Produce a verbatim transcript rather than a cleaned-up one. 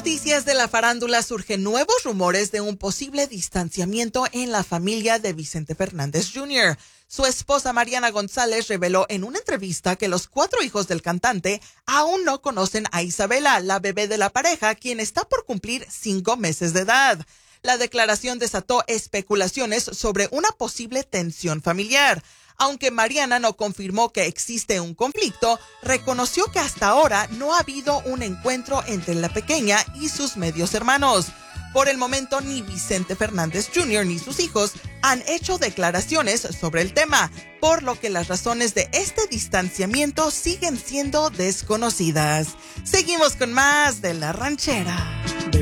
noticias de la farándula surgen nuevos rumores de un posible distanciamiento en la familia de Vicente Fernández junior Su esposa Mariana González reveló en una entrevista que los cuatro hijos del cantante aún no conocen a Isabela, la bebé de la pareja, quien está por cumplir cinco meses de edad. La declaración desató especulaciones sobre una posible tensión familiar. Aunque Mariana no confirmó que existe un conflicto, reconoció que hasta ahora no ha habido un encuentro entre la pequeña y sus medios hermanos. Por el momento, ni Vicente Fernández junior ni sus hijos han hecho declaraciones sobre el tema, por lo que las razones de este distanciamiento siguen siendo desconocidas. Seguimos con más de La Ranchera.